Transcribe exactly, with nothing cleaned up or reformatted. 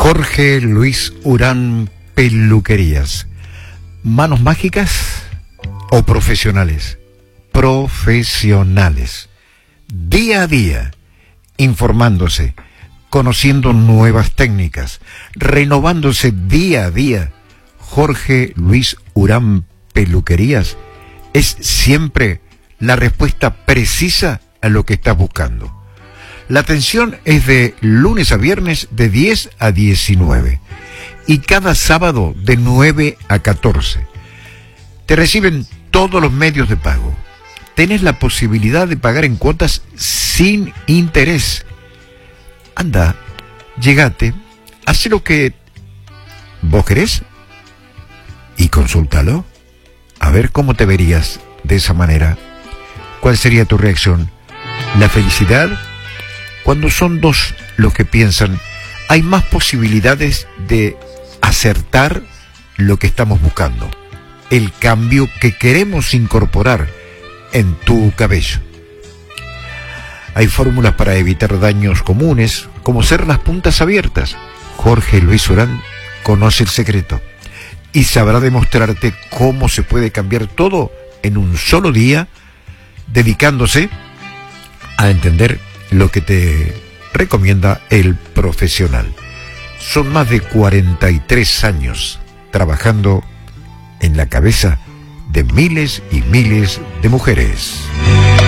Jorge Luis Urán Peluquerías. ¿Manos mágicas o profesionales? Profesionales. Día a día, informándose, conociendo nuevas técnicas, renovándose día a día. Jorge Luis Urán Peluquerías es siempre la respuesta precisa a lo que estás buscando. La atención es de lunes a viernes de diez a diecinueve y cada sábado de nueve a catorce. Te reciben todos los medios de pago. Tenés la posibilidad de pagar en cuotas sin interés. Anda, llegate, haz lo que vos querés y consúltalo. A ver cómo te verías de esa manera. ¿Cuál sería tu reacción? ¿La felicidad? Cuando son dos los que piensan, hay más posibilidades de acertar lo que estamos buscando, el cambio que queremos incorporar en tu cabello. Hay fórmulas para evitar daños comunes, como ser las puntas abiertas. Jorge Luis Urán conoce el secreto y sabrá demostrarte cómo se puede cambiar todo en un solo día, dedicándose a entender lo que te recomienda el profesional. Son más de cuarenta y tres años trabajando en la cabeza de miles y miles de mujeres.